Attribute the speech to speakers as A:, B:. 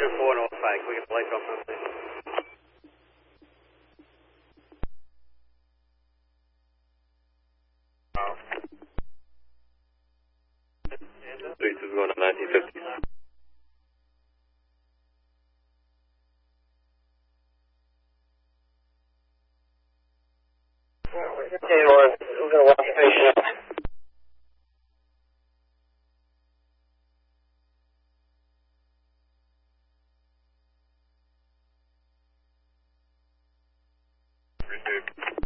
A: 405. Can we get the lights off now, please?
B: Street is going to 1950.
C: Okay, we're going to walk the patient up.
B: Received.